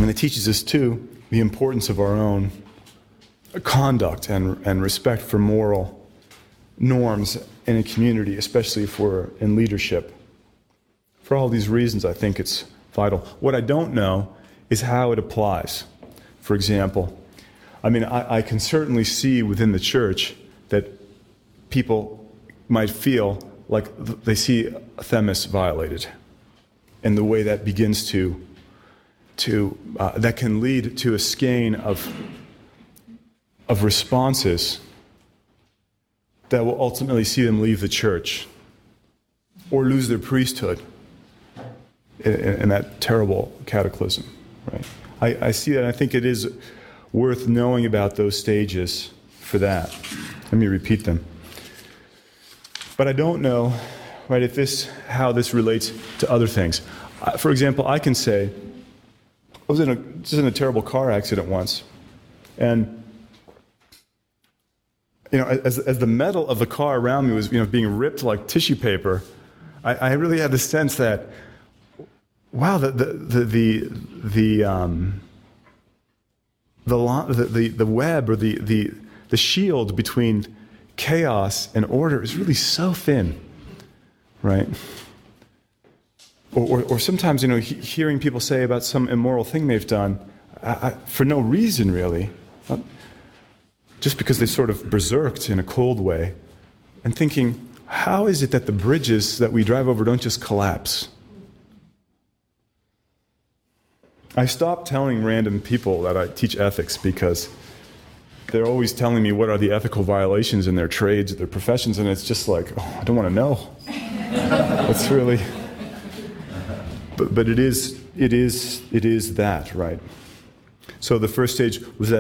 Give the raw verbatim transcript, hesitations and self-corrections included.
mean, it teaches us, too, the importance of our own conduct and, and respect for moral norms in a community, especially if we're in leadership. For all these reasons, I think it's vital. What I don't know is how it applies. For example, I mean, I, I can certainly see within the church that people might feel like they see Themis violated, and the way that begins to, to uh, that can lead to a skein of, of responses that will ultimately see them leave the church or lose their priesthood in, in that terrible cataclysm, right? I, I see that, and I think it is worth knowing about those stages for that. Let me repeat them. But I don't know, right, if this, how this relates to other things. Uh, for example, I can say, I was in a, just in a terrible car accident once, and you know, as, as the metal of the car around me was, you know, being ripped like tissue paper, I, I really had the sense that, wow, the the the the the um, the, the, the, the web or the, the the shield between chaos and order is really so thin, right? Or, or, or sometimes, you know, he, hearing people say about some immoral thing they've done, I, I, for no reason really, not, just because they sort of berserked in a cold way, and thinking, how is it that the bridges that we drive over don't just collapse? I stopped telling random people that I teach ethics because they're always telling me what are the ethical violations in their trades, their professions, and it's just like, oh, I don't want to know. It's really, but, but it is, it is, it is that, right? So the first stage was that